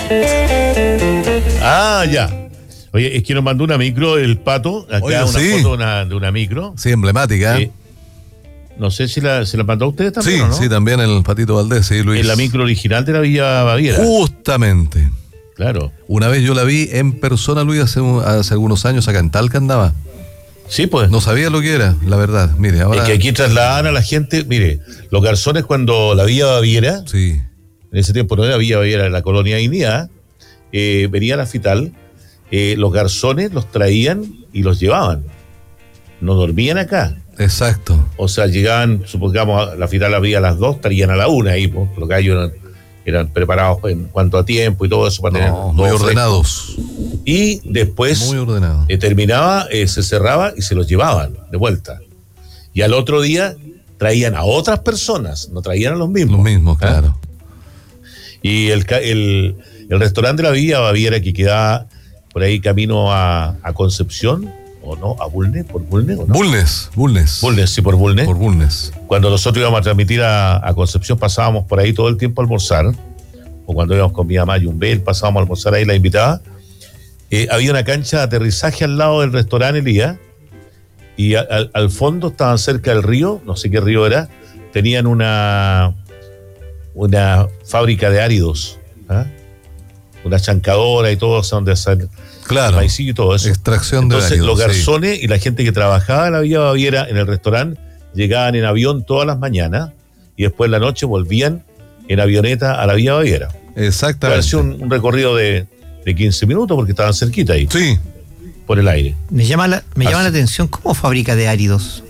Ah, ya. Oye, es que nos mandó una micro el Pato. Acá. Oye, una sí. foto de una micro. Sí, emblemática. No sé si la mandó a ustedes también, Sí, ¿o no? sí, también el Patito Valdés, sí, Luis. En la micro original de la Villa Baviera. Justamente. Claro. Una vez yo la vi en persona, Luis, hace algunos años acá en Talca andaba. Sí, pues. No sabía lo que era, la verdad. Mire, ahora. Es que aquí trasladan a la gente. Mire, los garzones, cuando la Villa Baviera, Sí. en ese tiempo no era Villa Baviera, era la colonia Dignidad, venía la FITAL, los garzones los traían y los llevaban. No dormían acá. Exacto. O sea, llegaban, supongamos, la FITAL había a las 2, estarían a la 1 ahí, pues, los gallos eran preparados en cuanto a tiempo y todo eso para tener todo Muy fresco. ordenados. Y después Muy ordenados. terminaba, se cerraba y se los llevaban de vuelta. Y al otro día traían a otras personas, no traían a los mismos. Los mismos, claro. Y el restaurante de la Villa Baviera, que quedaba por ahí camino a Concepción, o no, a Bulnes, por Bulnes, ¿o no? Bulnes. Bulnes, sí, por Bulnes. Por Bulnes. Cuando nosotros íbamos a transmitir a Concepción, pasábamos por ahí todo el tiempo a almorzar, o cuando íbamos con mi mamá y un bel, pasábamos a almorzar ahí, la invitada. Había una cancha de aterrizaje al lado del restaurante Elías, y al fondo, estaban cerca del río, no sé qué río era, tenían una fábrica de áridos, ¿ah? Una chancadora y todo, o sea, donde hacen Claro. maicillo y todo eso. Extracción de Entonces, áridos, los sí. garzones y la gente que trabajaba en la Villa Baviera, en el restaurante, llegaban en avión todas las mañanas y después en la noche volvían en avioneta a la Villa Baviera. Exactamente. Pareció un recorrido de 15 minutos porque estaban cerquita ahí, Sí. por el aire. Me llama la atención cómo fábrica de áridos.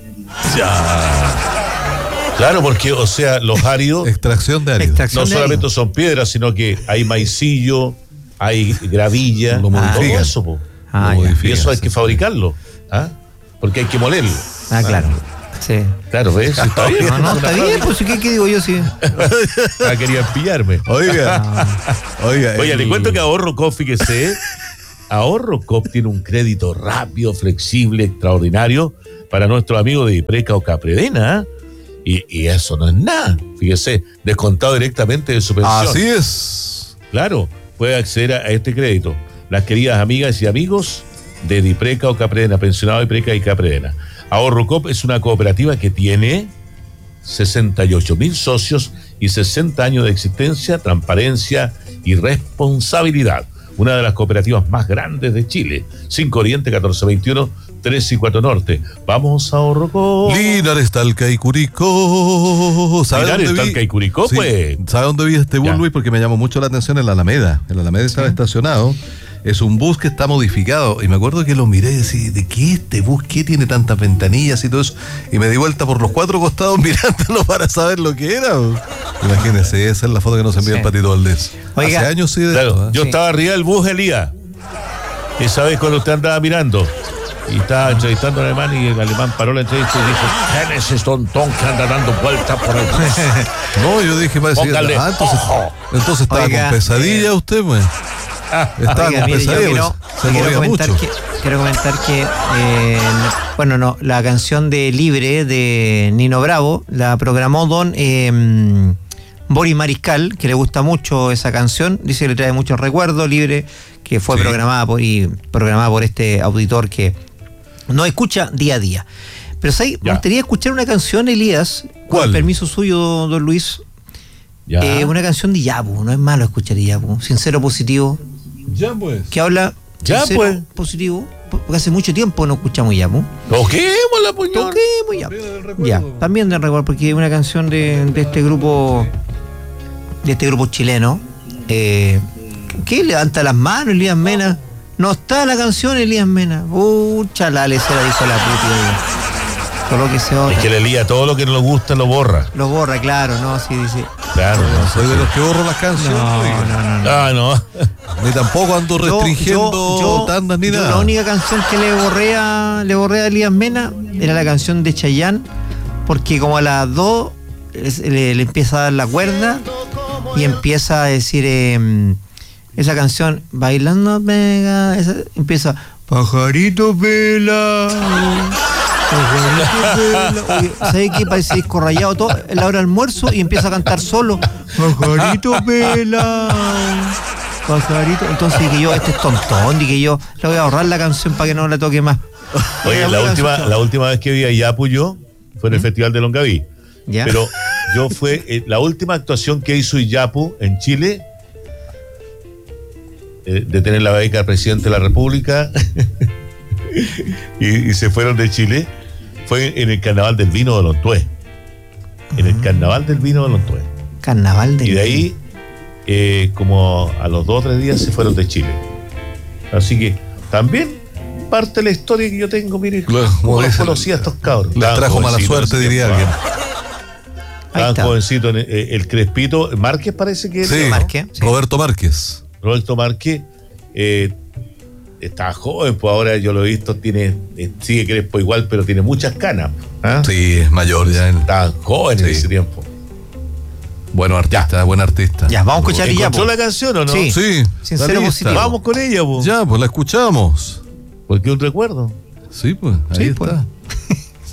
Claro, porque, o sea, los áridos Extracción de áridos. Extracción no de solamente áridos. son piedras, sino que hay maicillo, hay gravilla, Lo todo modifican. eso, po. Ah, Lo ya. Y eso hay sí. que fabricarlo, ¿ah? Porque hay que molerlo. Ah, claro. Sí. Claro, ¿ves? Está bien. No, está bien, pues ¿qué digo yo? Sí. Querían pillarme. Oiga. Oye, le cuento que Ahorro Cop, fíjese, Ahorro Cop tiene un crédito rápido, flexible, extraordinario para nuestros amigos de Ipreca o Capredena, y eso no es nada, fíjese, descontado directamente de su pensión. Así es. Claro, puede acceder a este crédito. Las queridas amigas y amigos de Dipreca o Capredena, pensionado de Dipreca y Capredena. Ahorro Cop es una cooperativa que tiene 68.000 socios y 60 años de existencia, transparencia y responsabilidad. Una de las cooperativas más grandes de Chile. 5 Oriente, 1421, 3 y 4 Norte. Vamos a Ahorro Cop. Linares, Talca y Curicó. ¿Sabe Linares, dónde vi? Talca y Curicó, Sí. pues. ¿Sabe dónde vi este bus, Ya. Luis? Porque me llamó mucho la atención en la Alameda. En la Alameda estaba estacionado. Es un bus que está modificado. Y me acuerdo que lo miré y decía, ¿de qué este bus? ¿Qué tiene tantas ventanillas y todo eso? Y me di vuelta por los 4 costados mirándolo para saber lo que era. Imagínense, esa es la foto que nos envió el Patito Valdés. Oiga, hace años sí de Claro, esto, ¿eh? yo Sí. estaba arriba del bus, Elías. Esa vez cuando usted andaba mirando y estaba entrevistando al alemán y el alemán paró la entrevista y dijo, ¿quién es ese tontón que anda dando vueltas por el bus? No, yo dije, parece que... Póngale ojo. Entonces estaba Oiga, con pesadilla usted, pues. Estaba Oiga, con mire, yo pesadilla, quiero, pues, se quiero movía comentar mucho. quiero comentar que la canción de Libre de Nino Bravo la programó don Boris Mariscal, que le gusta mucho esa canción, dice que le trae muchos recuerdos. Libre, que fue Sí. programada por este auditor que no escucha día a día. Pero ¿sabes? Me Ya. gustaría escuchar una canción, Elías, ¿Cuál? con permiso suyo, don Luis. Ya. Una canción de Yapu, no es malo escuchar Yapu, Sincero Positivo, Ya, pues. que habla Ya, sincero, pues. positivo, porque hace mucho tiempo no escuchamos Yapu. Toquémosla, puñón. Toquemos Yapu. Ya, también de recuerdo, porque es una canción de este grupo chileno, que levanta las manos Elías Mena. No está la canción Elías Mena. Chalale, se la dijo la puta. Todo lo que se Es otra. que el Elías todo lo que no le gusta lo borra. Lo borra, claro, no, sí, dice. Claro, no Soy de los que borro las canciones. oiga. Ah, no. Ni tampoco ando restringiendo tandas ni yo nada. La única canción que le borré a Elías Mena era la canción de Chayanne, porque como a las 2 le empieza a dar la cuerda y empieza a decir esa canción, bailando pega, empieza, pajarito pelado, pajarito pelado. Oye, ¿sabes qué? Parece disco rayado todo, la hora de almuerzo, y empieza a cantar solo, pajarito pelado. pajarito. Entonces dije yo, este es tontón, dije yo, le voy a ahorrar la canción para que no la toque más. Oye, la última vez que vi a Yapu yo fue en el Festival de Longaví. ¿Ya? Pero yo fue la última actuación que hizo Yapu en Chile, de tener la beca al presidente de la República y se fueron de Chile, fue en el Carnaval del Vino de Lontué. En el Carnaval del Vino de Lontué. Carnaval del Y de ahí, como a los 2 o 3 días se fueron de Chile. Así que también parte de la historia que yo tengo, mire, Claro, cómo los conocí a estos cabros. Les trajo mala suerte, diría alguien. Estaban jovencitos, el Crespito, Márquez parece que Sí, ¿no? Márquez, sí. Roberto Márquez. Roberto Márquez estaba joven, pues ahora yo lo he visto, sigue Crespo igual, pero tiene muchas canas. ¿Ah? Sí, es mayor ya. Estaban jóvenes en Sí. ese tiempo. Bueno artista, buen artista. Ya, vamos a escuchar ¿Encontró Yapu. la canción o no? Sí. Sí, Sincero está positivo. lista. Vamos con ella, pues. Ya, pues la escuchamos. Porque un recuerdo. Sí, pues, ahí Sí, está. pues.